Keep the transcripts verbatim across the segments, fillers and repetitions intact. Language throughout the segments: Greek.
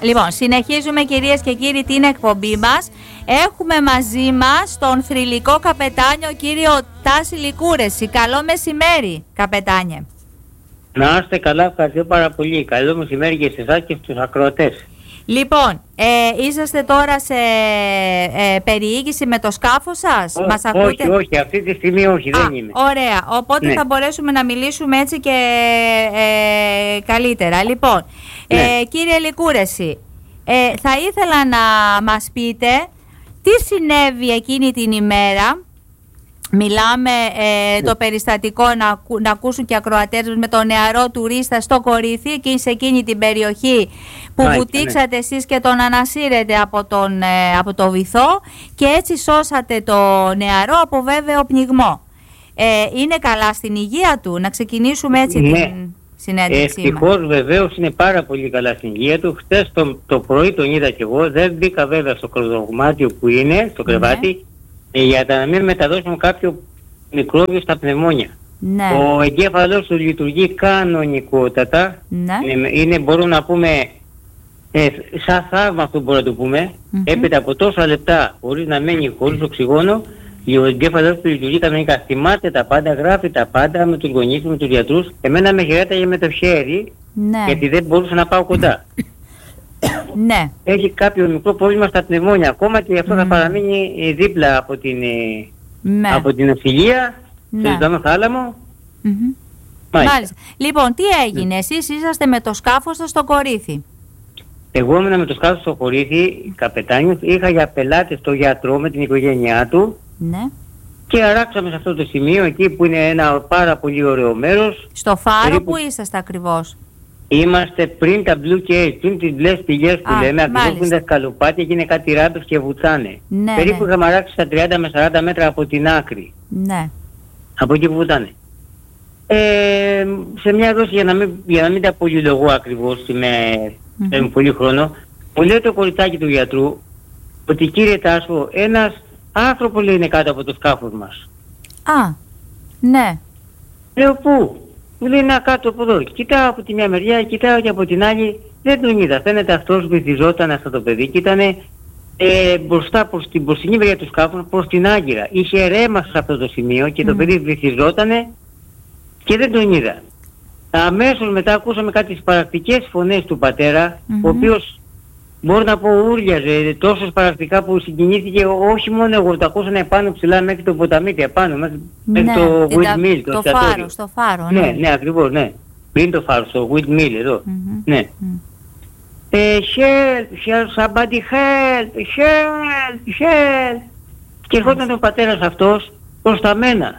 Λοιπόν, συνεχίζουμε κυρίες και κύριοι την εκπομπή μας. Έχουμε μαζί μας τον θρυλικό καπετάνιο κύριο Τάση Λικούρεση. Καλό μεσημέρι, καπετάνιε. Να είστε καλά, ευχαριστώ πάρα πολύ. Καλό μεσημέρι και σε εσάς και στους ακροατές. Λοιπόν, ε, είσαστε τώρα σε ε, περιήγηση με το σκάφος σας, Ό, μας ακούτε? Όχι, όχι, αυτή τη στιγμή όχι, Α, δεν είμαι. Ωραία, οπότε ναι. θα μπορέσουμε να μιλήσουμε έτσι και ε, καλύτερα. Λοιπόν, ναι. ε, κύριε Λικούρεση, ε, θα ήθελα να μας πείτε τι συνέβη εκείνη την ημέρα. Μιλάμε ε, το περιστατικό να, να ακούσουν και ακροατές με τον νεαρό τουρίστα στο Κορίθι και σε εκείνη την περιοχή που Μάλιστα, βουτήξατε ναι. εσείς και τον ανασύρετε από, τον, ε, από το βυθό και έτσι σώσατε το νεαρό από βέβαιο πνιγμό. Ε, είναι καλά στην υγεία του? Να ξεκινήσουμε έτσι ναι. την συνέντευξή μας. Ευτυχώς βεβαίως είναι πάρα πολύ καλά στην υγεία του. Χτες το, το πρωί τον είδα κι εγώ, δεν μπήκα βέβαια στο κροδοκμάτιο που είναι, στο κρεβάτι. Ναι. Για να μην μεταδώσουμε κάποιο μικρόβιο στα πνευμόνια. Ναι. Ο εγκέφαλος του λειτουργεί κανονικότατα. Ναι. Είναι, είναι μπορούμε να πούμε ε, σαν θαύμα αυτό μπορούμε να το πούμε. Mm-hmm. Έπειτα από τόσα λεπτά χωρίς να μένει χωρίς οξυγόνο, ο εγκέφαλος του λειτουργεί κανονικά. Θυμάται τα πάντα, γράφει τα πάντα με τους γονείς, με τους γιατρούς. Εμένα με χαιρέταγε με το χέρι, ναι. γιατί δεν μπορούσα να πάω κοντά. Ναι. Έχει κάποιο μικρό πρόβλημα στα πνευμόνια ακόμα και αυτό mm. θα παραμείνει δίπλα από την, ναι. από την ασυλία, ναι. στο ζωντανό θάλαμο. Mm-hmm. Μάλιστα. Μάλιστα. Λοιπόν, τι έγινε, ναι. εσείς είσαστε με το σκάφος σας στο Κορίθι? Εγώ ήμουν με το σκάφος στο Κορίθι, καπετάνιος, είχα για πελάτες το γιατρό με την οικογένειά του. Ναι. Και αράξαμε σε αυτό το σημείο εκεί που είναι ένα πάρα πολύ ωραίο μέρος. Στο φάρο περίπου... που είσαστε ακριβώς? Είμαστε πριν τα Blue Cage, πριν τις μπλες πηγές που Α, λέμε, ακριβώς που είναι τα σκαλοπάτια και είναι κάτι ράμπες και βουτσάνε. Ναι, περίπου ναι. είχαμε αράξει στα τριάντα με σαράντα μέτρα από την άκρη. Ναι. Από εκεί που βουτάνε. Ε, σε μια δόση για να μην, για να μην τα πολυλογώ ακριβώς, με mm-hmm. πολύ χρόνο, μου λέει το κοριτσάκι του γιατρού ότι κύριε Τάσο, ένας άνθρωπο λέει είναι κάτω από το σκάφος μας. Α, ναι. Λέω πού? Μου λέει να κάτω από εδώ. Κοιτάω από τη μια μεριά, κοιτάω και από την άλλη. Δεν τον είδα. Φαίνεται αυτός βυθιζόταν αυτό το παιδί και ήταν ε, μπροστά προς την μπροστινή μεριά του σκάφου, προς την Άγκυρα. Είχε ρέμα σε αυτό το σημείο και mm. το παιδί βυθιζόταν και δεν τον είδα. Αμέσως μετά ακούσαμε κάτι σπαρακτικές φωνές του πατέρα, mm-hmm. ο οποίος μπορώ να πω ούρλιαζε τόσο σπαρακτικά που συγκινήθηκε. Όχι μόνο εγώ, το ακούσανε επάνω ψηλά μέχρι το ποταμίτι, επάνω μέχρι, ναι, μέχρι το windmill, το, το φάρο, στο φάρο, ναι. Ναι, ναι, ακριβώς, ναι. Πριν το φάρο, στο windmill εδώ. Mm-hmm. Ναι. Mm. Ε, help, help, somebody help, help, help. Και ερχόταν ο πατέρας αυτός προς τα μένα.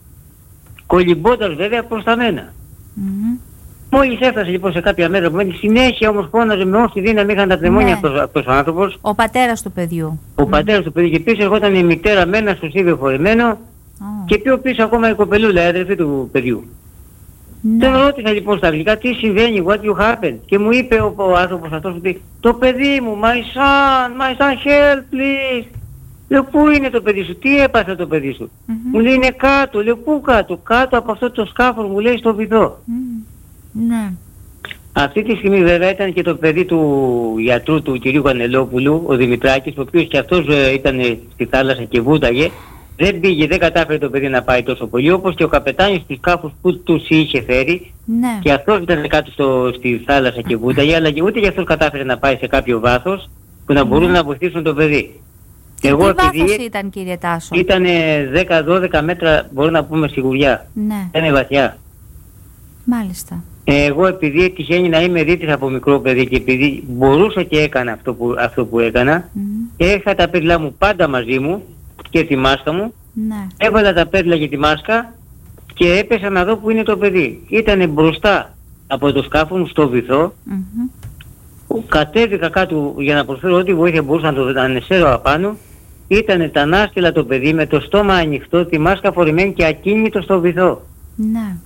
Κολυμπώντας βέβαια προς τα μένα. Mm-hmm. Μόλις έφτασε λοιπόν σε κάποια μέτρα που μένει, συνέχεια όμως φώναζε με όση δύναμη είχαν τα πνευμόνια ναι. αυτός, αυτός ο άνθρωπος. Ο πατέρας του παιδιού. Ο mm. πατέρας του παιδιού. Και πίσω ερχόταν η μητέρα με ένα σωσίδιο φορεμένο oh. και πιο πίσω ακόμα η κοπελούλα, η αδερφή του παιδιού. Ναι. Τον ρώτησα λοιπόν στα αγγλικά τι συμβαίνει, what you happened. Και μου είπε ο, ο άνθρωπος αυτός ότι το παιδί μου, my son, my son help please. Λέω πού είναι το παιδί σου, τι έπαθε το παιδί σου. Mm-hmm. Μου λέει είναι κάτω, λέω πού κάτω, κάτω από αυτό το σκάφο μου λέει στο βυθό. Mm. Ναι. Αυτή τη στιγμή βέβαια ήταν και το παιδί του γιατρού του κυρίου Κανελόπουλου, ο Δημητράκης, ο οποίος και αυτός ε, ήταν στη θάλασσα και βούταγε. Δεν πήγε, δεν κατάφερε το παιδί να πάει τόσο πολύ, όπως και ο καπετάνιος του σκάφους που τους είχε φέρει. Ναι. Και αυτός ήταν κάτω στο, στη θάλασσα και βούταγε, αλλά και ούτε και αυτός κατάφερε να πάει σε κάποιο βάθος που να μπορούν ναι. να βοηθήσουν το παιδί. Και εγώ, τι επειδή βάθος ήταν κύριε Τάσο? Ήταν δέκα δώδεκα μέτρα, μπορούμε να πούμε σιγουριά. Ναι. Ήταν βαθιά. Μάλιστα. Εγώ επειδή τυχαίνει να είμαι δίτης από μικρό παιδί και επειδή μπορούσα και έκανα αυτό που, αυτό που έκανα, mm. είχα τα πέτλα μου πάντα μαζί μου και τη μάσκα μου, ναι. έβαλα τα πέτλα και τη μάσκα και έπεσα να δω που είναι το παιδί. Ήτανε μπροστά από το σκάφο μου στο βυθό, mm-hmm. κατέβηκα κάτω για να προσφέρω ό,τι βοήθεια μπορούσα να το ανεσέρω απάνω, ήτανε τα νάστιλα το παιδί με το στόμα ανοιχτό, τη μάσκα φορημένη και ακίνητο στο βυθό. Ναι.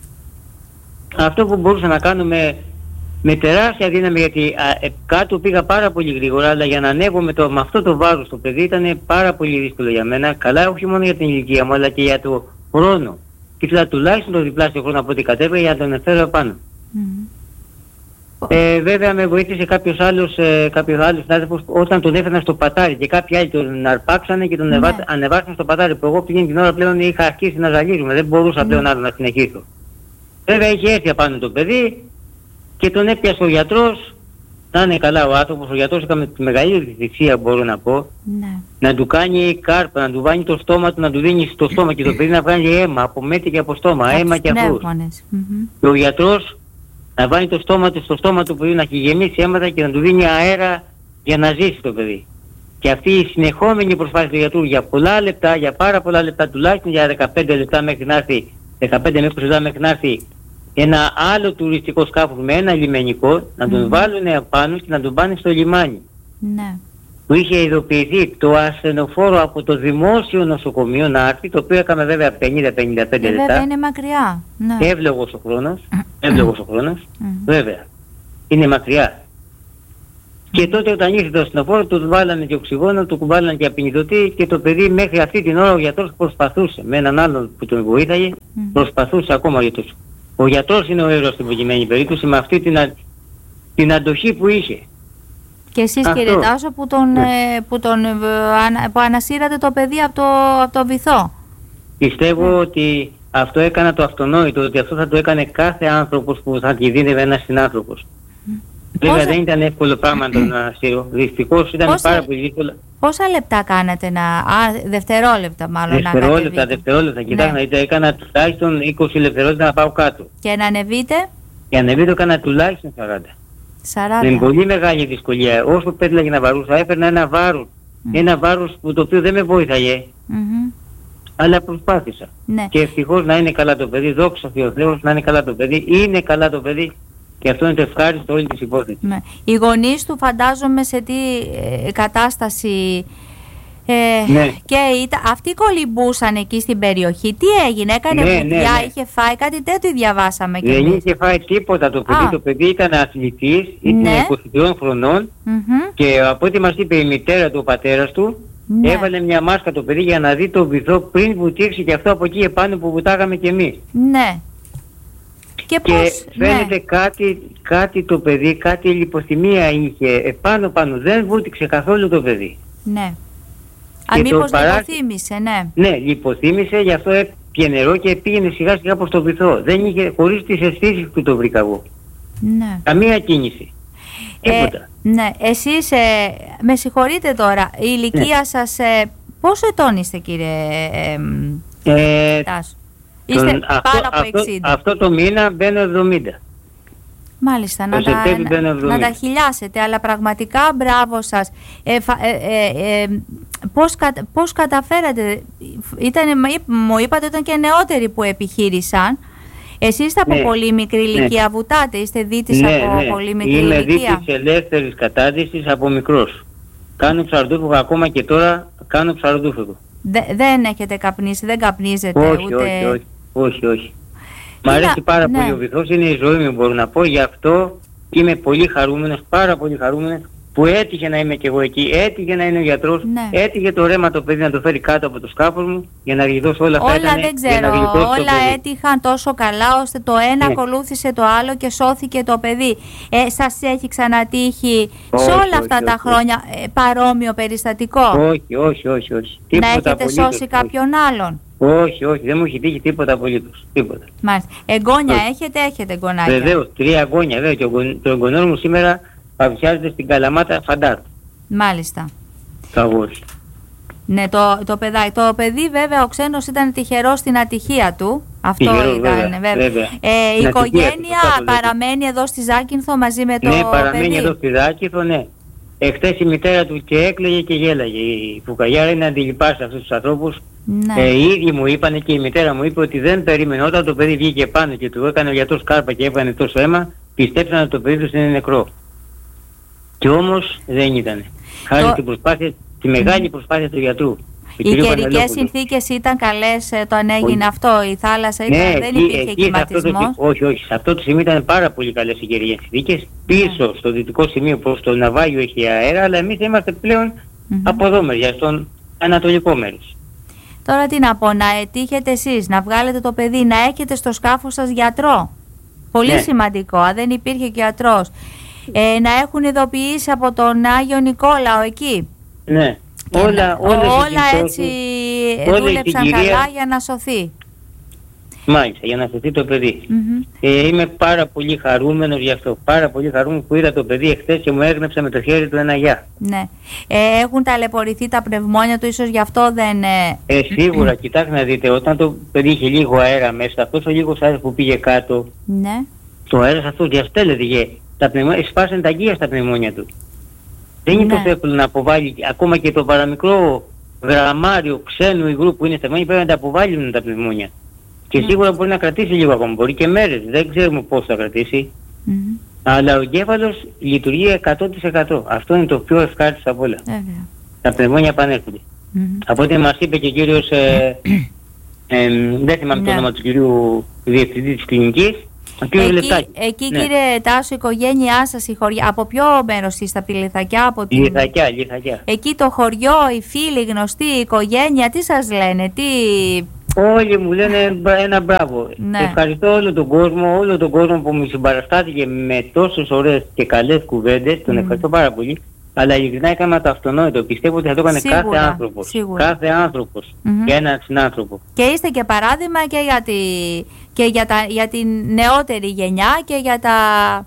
Αυτό που μπορούσα να κάνω με, με τεράστια δύναμη, γιατί α, ε, κάτω πήγα πάρα πολύ γρήγορα, αλλά για να ανέβω με, το, με αυτό το βάρος το παιδί ήταν πάρα πολύ δύσκολο για μένα. Καλά όχι μόνο για την ηλικία μου, αλλά και για το χρόνο. Και ήθελα τουλάχιστον το διπλάσιο χρόνο από ό,τι κατέβηκα για να τον εφέρω επάνω. Mm. Ε, βέβαια με βοήθησε κάποιος άλλος, ε, κάποιος άλλος συνάδελφος όταν τον έφερνα στο πατάρι και κάποιοι άλλοι τον αρπάξανε και τον ναι. ανεβά, ανεβάσαν στο πατάρι που εγώ πήγαινε την ώρα πλέον είχα αρχίσει να ζαλίζουμε, δεν μπορούσα ναι. πλέον άλλο να συνεχίσω. Βέβαια είχε έρθει απάνω το παιδί και τον έπιασε ο γιατρός, να είναι καλά ο άνθρωπος, ο γιατρός έκαμε τη μεγαλύτερη θυσία μπορώ να πω, ναι. να του κάνει κάρπα, να του βάνει το στόμα του, να του δίνει στο στόμα και το παιδί να βγάλει αίμα από μέτη και από στόμα, αίμα και αφούς. Mm-hmm. Και ο γιατρός να βάλει το στόμα του στο στόμα του παιδιού, να έχει γεμίσει αίματα και να του δίνει αέρα για να ζήσει το παιδί. Και αυτή η συνεχόμενη προσπάθεια του γιατρού για πολλά λεπτά, για πάρα πολλά λεπτά, τουλάχιστον για δεκαπέντε λεπτά μέχρι να έρθει, δεκαπέντε με είκοσι λεπτά μέχρι να έρθει ένα άλλο τουριστικό σκάφος με ένα λιμενικό, να τον mm. βάλουν απάνω και να τον πάνε στο λιμάνι. Ναι. Που είχε ειδοποιηθεί το ασθενοφόρο από το δημόσιο νοσοκομείο να έρθει, το οποίο έκαμε βέβαια πενήντα με πενήντα πέντε λεπτά. Βέβαια είναι μακριά. Ναι. Εύλογος ο χρόνος, εύλογος ο χρόνος, mm. βέβαια. Είναι μακριά. Και τότε όταν ήρθε το ασθενοφόρο του βάλανε και οξυγόνο, του κουβάλανε και απεινιδωτή και το παιδί μέχρι αυτή την ώρα ο γιατρός προσπαθούσε με έναν άλλον που τον βοήθαγε, mm. προσπαθούσε ακόμα ο γιατρός. Ο γιατρός είναι ο ήρωας στην προκειμένη περίπτωση με αυτή την, α... την αντοχή που είχε. Και εσείς αυτό. Κύριε Τάσο που, τον, ναι. ε, που, τον, ε, ανα, που ανασύρατε το παιδί από το, από το βυθό. Πιστεύω mm. ότι αυτό έκανα το αυτονόητο, ότι αυτό θα το έκανε κάθε άνθρωπος που θα κινδύνευε ένας συνάνθρωπος. Mm. Βέβαια Πόσα... δεν ήταν εύκολο πράγμα να τον ανασύρω. Δυστυχώς ήταν Πόσα... πάρα πολύ δύσκολο. Πόσα λεπτά κάνατε να... Α, δευτερόλεπτα μάλλον δευτερόλεπτα, να κατεβείτε. Δευτερόλεπτα, κοιτάξτε, ναι. έκανα τουλάχιστον είκοσι δευτερόλεπτα να πάω κάτω. Και να ανεβείτε? Και να ανεβείτε έκανα τουλάχιστον σαράντα. σαράντα. Με πολύ μεγάλη δυσκολία. Όσο πέτλαγε να βαρούσα, έπαιρνα ένα βάρος. Mm. Ένα βάρος που το οποίο δεν με βοήθαγε. Mm-hmm. Αλλά προσπάθησα. Ναι. Και ευτυχώς να είναι καλά το παιδί, δόξα Θεό Θεός, να είναι καλά το παιδί. Είναι καλά το παιδί. Και αυτό είναι το ευχάριστο όλη της υπόθεσης. Ναι. Οι γονείς του φαντάζομαι σε τι ε, κατάσταση ε, ναι. και ήταν, αυτοί κολυμπούσαν εκεί στην περιοχή. Τι έγινε, έκανε ναι, βουδιά, ναι, ναι. είχε φάει κάτι τέτοιο διαβάσαμε και δεν εμείς. είχε φάει τίποτα το παιδί. Α. Το παιδί ήταν αθλητής, ήταν ναι. είκοσι τριών χρονών mm-hmm. και από ό,τι μας είπε η μητέρα του, ο πατέρας του, ναι. έβαλε μια μάσκα το παιδί για να δει το βυθό πριν βουτήξει και αυτό από εκεί επάνω που βουτάγαμε κι εμείς. Ναι. Και, και πώς, φαίνεται ναι. κάτι, κάτι το παιδί, κάτι λιποθυμία είχε επάνω πάνω, δεν βούτυξε καθόλου το παιδί. Ναι. Αν μήπως παρά... λιποθύμησε, ναι. Ναι, λιποθύμησε, γι' αυτό έπιε νερό και πήγαινε σιγά σιγά προς το βυθό. Δεν είχε, χωρίς τις αισθήσεις που το βρήκα εγώ. Ναι. Καμία κίνηση. Τίποτα. Ε, ναι, εσείς, ε, με συγχωρείτε τώρα, η ηλικία ναι. σας, ε, πόσο ετών είστε κύριε ε, ε, Τάσο? Είστε τον, πάνω αυτό, από εξήντα. Αυτό, αυτό το μήνα μπαίνω εβδομήντα. Μάλιστα, να τα, να, να τα χιλιάσετε, αλλά πραγματικά μπράβο σας. Ε, ε, ε, ε, πώς, κα, πώς καταφέρατε, ήταν, μου είπατε ήταν και νεότεροι που επιχείρησαν. Εσείς από ναι, πολύ μικρή ηλικία ναι. βουτάτε, είστε δίτης ναι, από ναι. πολύ μικρή Είμαι ηλικία. Είμαι δίτης ελεύθερης κατάδυσης από μικρός. Κάνω ψαροντούφωγο ακόμα και τώρα κάνω ψαροντούφωγο. Δε, δεν έχετε καπνίσει, δεν καπνίζετε όχι, ούτε... Όχι, όχι, όχι, όχι. Μ' αρέσει πάρα ναι. πολύ ο βυθός, είναι η ζωή μου μπορώ να πω, γι' αυτό είμαι πολύ χαρούμενος, πάρα πολύ χαρούμενος που έτυχε να είμαι και εγώ εκεί, έτυχε να είναι ο γιατρός, ναι. έτυχε το ρέμα το παιδί να το φέρει κάτω από το σκάφος μου για να γλιτώσω όλα αυτά. Όλα ήτανε, δεν ξέρω, όλα έτυχαν τόσο καλά ώστε το ένα ναι. ακολούθησε το άλλο και σώθηκε το παιδί. Ε, σας έχει ξανατύχει όχι, σε όλα όχι, αυτά όχι, τα όχι, χρόνια ε, παρόμοιο περιστατικό? Όχι, όχι, όχι, όχι. Να έχετε απολύτως, σώσει κάποιον όχι. άλλον? Όχι, όχι, δεν μου έχει τύχει τίποτα απολύτως. Τίποτα. Μάλιστα. Εγγόνια όχι. έχετε, έχετε εγγονάκια? Βεβαίως, τρία εγγόνια. Βέβαια, και το εγγονό μου σήμερα παρουσιάζεται στην Καλαμάτα Φαντάρ. Μάλιστα. Καβός. Ναι, το, το παιδάκι. Το παιδί βέβαια ο ξένος ήταν τυχερός στην ατυχία του. Αυτό τυχερό, ήταν βέβαια. βέβαια. βέβαια. Ε, η οικογένεια του, παραμένει εδώ στη Ζάκυνθο μαζί με το ναι, παιδί? Ναι, παραμένει εδώ στη Ζάκυνθο, ναι. Εχθές η μητέρα του και έκλαιγε και γέλαγε. Η Φουκαγιάρα είναι αντιλιπά σε αυτούς τους ανθρώπους. Ναι. Ε, οι ίδιοι μου είπαν και η μητέρα μου είπε ότι δεν περίμενε όταν το παιδί βγήκε πάνω και του έκανε ο γιατρός κάρπα και έβγανε τόσο αίμα, πιστέψαν ότι το παιδί τους είναι νεκρό. Και όμως δεν ήταν. Χάρη το... την προσπάθεια, τη μεγάλη mm. προσπάθεια του γιατρού. Οι καιρικές συνθήκες ήταν καλές όταν έγινε όχι. αυτό, η θάλασσα ήταν, ναι, δεν υπήρχε κυματισμός? Όχι, όχι, σε αυτό το σημείο ήταν πάρα πολύ καλές οι καιρικές συνθήκες. Πίσω ναι. στο δυτικό σημείο προς το ναυάγιο έχει αέρα, αλλά εμείς είμαστε πλέον mm-hmm. από εδώ μεριά, στον ανατολικό μέρος. Τώρα τι να πω, να ετύχετε εσείς, να βγάλετε το παιδί, να έχετε στο σκάφος σας γιατρό. Πολύ Ναι. σημαντικό, αν δεν υπήρχε και ιατρός. Ε, να έχουν ειδοποιήσει από τον Άγιο Νικόλαο εκεί. Ναι. Και Όλα, να- όλες οι όλα συμπτώσεις, έτσι όλα η δούλεψαν συγκυρία- καλά για να σωθεί. Μάλιστα, για να σωθεί το παιδί. Μμμ. Ε, είμαι πάρα πολύ χαρούμενος γι' αυτό. Πάρα πολύ χαρούμενος που είδα το παιδί εχθές και μου έγνεψε με το χέρι του ένα γεια. Ναι. Ε, έχουν ταλαιπωρηθεί τα πνευμόνια του, ίσως γι' αυτό δεν... Ε... Ε, σίγουρα, κοιτάξτε να δείτε, όταν το παιδί είχε λίγο αέρα μέσα, αυτός ο λίγος αέρας που πήγε κάτω, Ναι. το αέρας αυτό διαστέλλεται. Τα πνευμόνια, σπάσαν τα γεία στα πνευμόνια του. Δεν είναι Ναι. τόσο εύκολο να αποβάλει, ακόμα και το παραμικρό γραμμάριο ξένου υγρού που είναι στα πνευμόνια πρέπει να τα αποβάλουν τα πνευμόνια. Και σίγουρα μπορεί να κρατήσει λίγο ακόμα, μπορεί και μέρες, δεν ξέρουμε πώς θα κρατήσει. Μμμ. Αλλά ο εγκέφαλος λειτουργεί εκατό τοις εκατό. Αυτό είναι το πιο ευχάριστο από όλα. Βέβαια. Τα πνευμόνια επανέρχονται. Μμμ. Από ό,τι μας είπε και ο κύριος, ε, ε, δεν θυμάμαι το Ναι. όνομα του κυρίου διευθυντή της κλινικής, ο κύριος Εκεί, Λεπτάκη. εκεί Ναι. κύριε Τάσο, η οικογένειά σας, η χωριά, από ποιο μέρος είστε, από τη Λιθακιά, από την... Λιθακιά, Λιθακιά. Εκεί το χωριό, οι φίλοι, οι γνωστοί, η οικογένεια, τι σας λένε, τι... Όλοι μου λένε μπρα- ένα μπράβο. Ναι. Ευχαριστώ όλο τον κόσμο, όλο τον κόσμο που μου συμπαραστάθηκε με τόσες ωραίες και καλές κουβέντες. Τον Μμμ. ευχαριστώ πάρα πολύ. Αλλά ειλικρινά έκανα το αυτονόητο. Πιστεύω ότι θα το έκανε Σίγουρα, κάθε άνθρωπος. σίγουρα. Κάθε άνθρωπος. Μμμ. Για έναν συνάνθρωπο. Και είστε και παράδειγμα και για, τη, και για, τα, για την νεότερη γενιά και για τα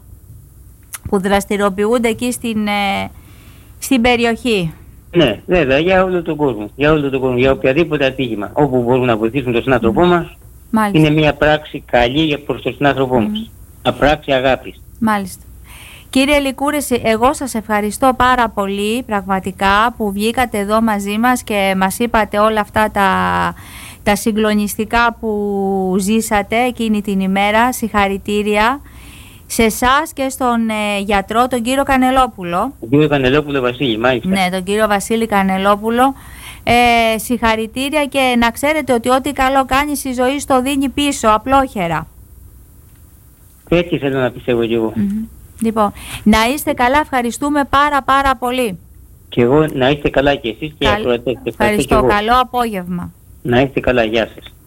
που δραστηριοποιούνται εκεί στην, ε, στην περιοχή. Ναι, βέβαια, για όλο τον κόσμο. Για όλο τον κόσμο. Για οποιαδήποτε ατύχημα. Όπου μπορούν να βοηθήσουν τον συνάνθρωπό μας, Μάλιστα. είναι μια πράξη καλή για προς τον συνάνθρωπό Μμμ. μας. Μια πράξη αγάπης. Μάλιστα. Κύριε Λικούρεση, εγώ σας ευχαριστώ πάρα πολύ πραγματικά που βγήκατε εδώ μαζί μας και μας είπατε όλα αυτά τα, τα συγκλονιστικά που ζήσατε εκείνη την ημέρα. Συγχαρητήρια σε εσάς και στον ε, γιατρό, τον κύριο Κανελόπουλο. Ο κύριο Κανελόπουλο Βασίλη, μάλιστα. Ναι, τον κύριο Βασίλη Κανελόπουλο. Ε, συγχαρητήρια και να ξέρετε ότι ό,τι καλό κάνει στη ζωή στο δίνει πίσω, απλόχερα. Έτσι θέλω να πιστεύω κι εγώ. Μμμ. Λοιπόν, να είστε καλά, ευχαριστούμε πάρα πάρα πολύ. Και εγώ να είστε καλά κι εσείς και οι Καλ- ακροατές. Ευχαριστώ κι Ευχαριστώ, εγώ. καλό απόγευμα. Να είστε καλά, γεια σας.